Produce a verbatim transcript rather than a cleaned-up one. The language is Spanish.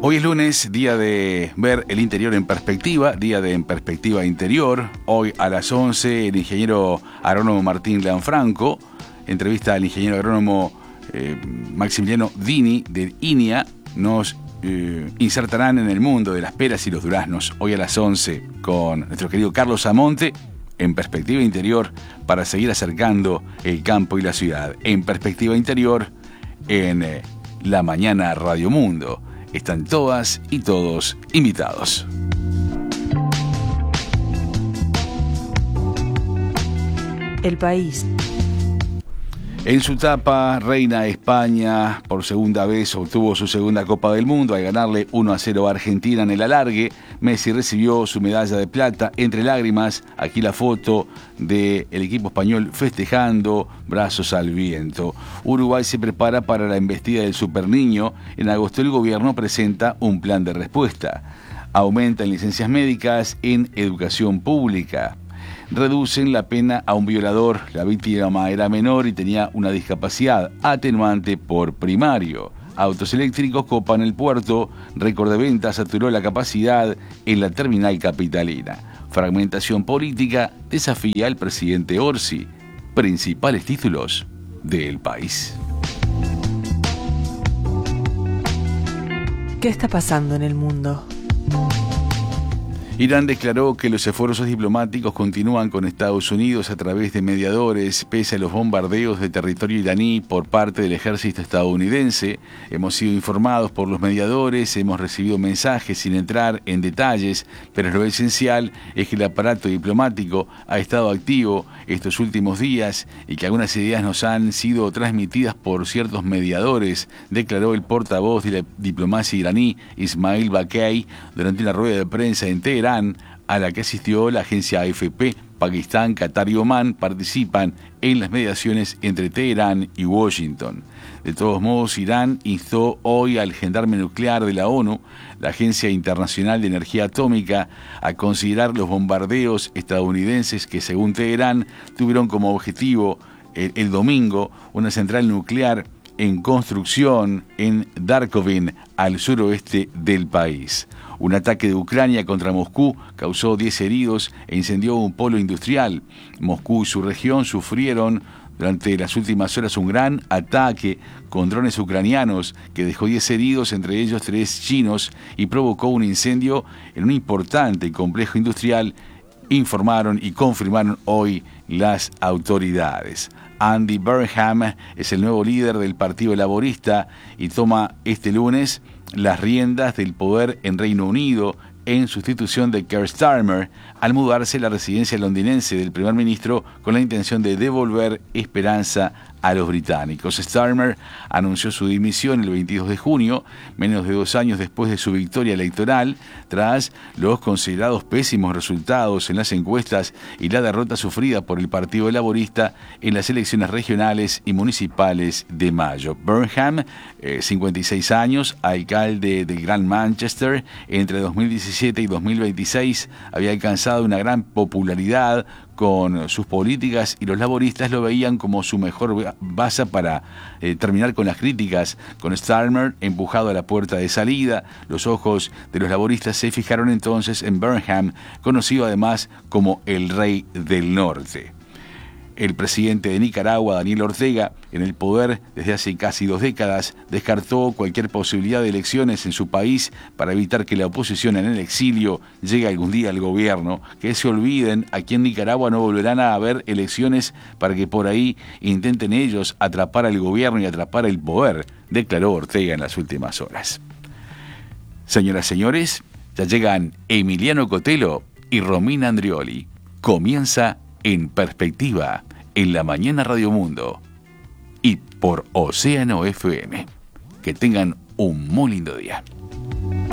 Hoy es lunes, día de ver el interior en perspectiva, día de En Perspectiva Interior. Hoy a las once el ingeniero agrónomo Martín Lanfranco entrevista al ingeniero agrónomo eh, Maximiliano Dini de INIA. Nos eh, insertarán en el mundo de las peras y los duraznos hoy a las once con nuestro querido Carlos Amonte en Perspectiva Interior para seguir acercando el campo y la ciudad. En Perspectiva Interior en eh, la mañana Radio Mundo. Están todas y todos invitados. El país. En su etapa, Reina España por segunda vez obtuvo su segunda Copa del Mundo al ganarle uno a cero a Argentina en el alargue. Messi recibió su medalla de plata entre lágrimas. Aquí la foto del equipo español festejando, brazos al viento. Uruguay se prepara para la embestida del Superniño. En agosto el gobierno presenta un plan de respuesta. Aumentan licencias médicas en educación pública. Reducen la pena a un violador. La víctima era menor y tenía una discapacidad atenuante por primario. Autos eléctricos copan el puerto. Récord de ventas saturó la capacidad en la terminal capitalina. Fragmentación política desafía al presidente Orsi. Principales títulos del país. ¿Qué está pasando en el mundo? Irán declaró que los esfuerzos diplomáticos continúan con Estados Unidos a través de mediadores, pese a los bombardeos de territorio iraní por parte del ejército estadounidense. Hemos sido informados por los mediadores, hemos recibido mensajes sin entrar en detalles, pero lo esencial es que el aparato diplomático ha estado activo estos últimos días y que algunas ideas nos han sido transmitidas por ciertos mediadores, declaró el portavoz de la diplomacia iraní, Ismail Baqei, durante una rueda de prensa en Teherán, a la que asistió la agencia A F P. Pakistán, Qatar y Omán participan en las mediaciones entre Teherán y Washington. De todos modos, Irán instó hoy al gendarme nuclear de la ONU, la Agencia Internacional de Energía Atómica, a considerar los bombardeos estadounidenses que, según Teherán, tuvieron como objetivo el, el domingo una central nuclear en construcción en Darkovin, al suroeste del país. Un ataque de Ucrania contra Moscú causó diez heridos e incendió un polo industrial. Moscú y su región sufrieron durante las últimas horas un gran ataque con drones ucranianos que dejó diez heridos, entre ellos tres chinos, y provocó un incendio en un importante complejo industrial, informaron y confirmaron hoy las autoridades. Andy Burnham es el nuevo líder del Partido Laborista y toma este lunes las riendas del poder en Reino Unido en sustitución de Keir Starmer al mudarse a la residencia londinense del primer ministro con la intención de devolver esperanza a los británicos. Starmer anunció su dimisión el veintidós de junio, menos de dos años después de su victoria electoral, tras los considerados pésimos resultados en las encuestas y la derrota sufrida por el Partido Laborista en las elecciones regionales y municipales de mayo. Burnham, eh, cincuenta y seis años, alcalde del Gran Manchester, entre dos mil diecisiete y dos mil veintiséis, había alcanzado una gran popularidad con sus políticas y los laboristas lo veían como su mejor base para eh, terminar con las críticas. Con Starmer empujado a la puerta de salida, los ojos de los laboristas se fijaron entonces en Burnham, conocido además como el Rey del Norte. El presidente de Nicaragua, Daniel Ortega, en el poder desde hace casi dos décadas, descartó cualquier posibilidad de elecciones en su país para evitar que la oposición en el exilio llegue algún día al gobierno. Que se olviden, aquí en Nicaragua no volverán a haber elecciones para que por ahí intenten ellos atrapar al gobierno y atrapar el poder, declaró Ortega en las últimas horas. Señoras y señores, ya llegan Emiliano Cotelo y Romina Andrioli. Comienza En Perspectiva, en la mañana Radio Mundo y por Océano F M. Que tengan un muy lindo día.